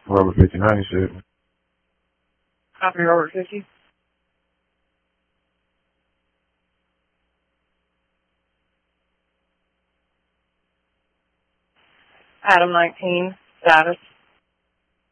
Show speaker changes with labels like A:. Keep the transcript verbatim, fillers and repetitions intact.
A: Robert fifty-nine said.
B: Copy, Robert fifty. Adam nineteen, status.